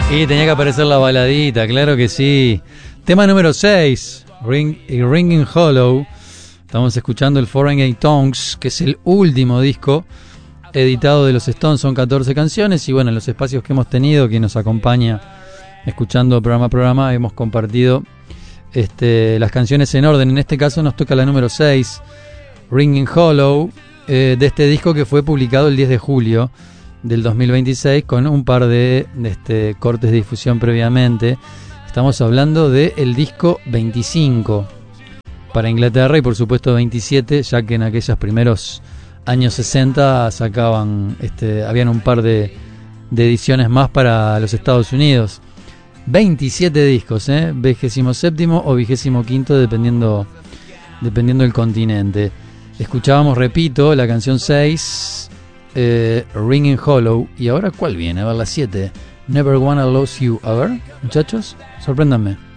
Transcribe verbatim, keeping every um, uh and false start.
Y tenía que aparecer la baladita, claro que sí. Tema número seis, Ring, Ringing Hollow. Estamos escuchando el Foreign Tongues, que es el último disco editado de los Stones. Son catorce canciones y bueno, en los espacios que hemos tenido, que nos acompaña escuchando programa a programa, hemos compartido este, las canciones en orden. En este caso nos toca la número seis, Ringing Hollow, eh, de este disco que fue publicado el diez de julio del dos mil veintiséis, con un par de, de este, cortes de difusión previamente. Estamos hablando del disco veinticinco para Inglaterra y por supuesto veintisiete, ya que en aquellos primeros años sesenta sacaban, este, habían un par de, de ediciones más para los Estados Unidos. veintisiete discos, ¿eh? vigésimo séptimo o vigésimo quinto, dependiendo, dependiendo del continente. Escuchábamos, repito, la canción seis, eh, Ringing Hollow. Y ahora, ¿cuál viene? A ver, la siete, Never Wanna Lose You. A ver, muchachos, sorpréndanme.